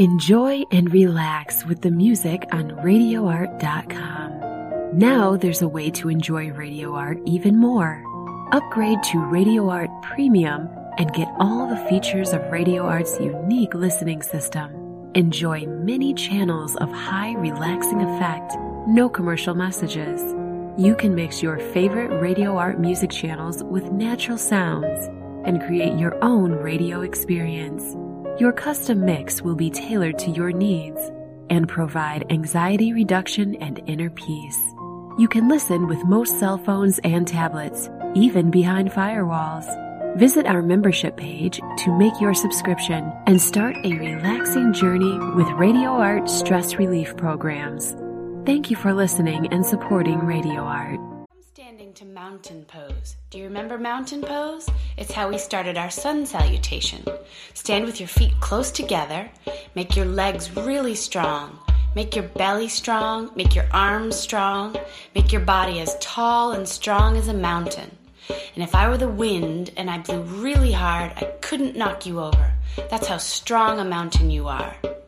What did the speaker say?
Enjoy and relax with the music on RadioArt.com. Now there's a way to enjoy Radio Art even more. Upgrade to Radio Art Premium and get all the features of Radio Art's unique listening system. Enjoy many channels of high relaxing effect, no commercial messages. You can mix your favorite Radio Art music channels with natural sounds and create your own radio experience. Your custom mix will be tailored to your needs and provide anxiety reduction and inner peace. You can listen with most cell phones and tablets, even behind firewalls. Visit our membership page to make your subscription and start a relaxing journey with Radio Art stress relief programs. Thank you for listening and supporting Radio Art. I'm standing to mountain pose. Do you remember mountain pose? It's how we started our sun salutation. Stand with your feet close together. Make your legs really strong. Make your belly strong. Make your arms strong. Make your body as tall and strong as a mountain. And if I were the wind and I blew really hard, I couldn't knock you over. That's how strong a mountain you are.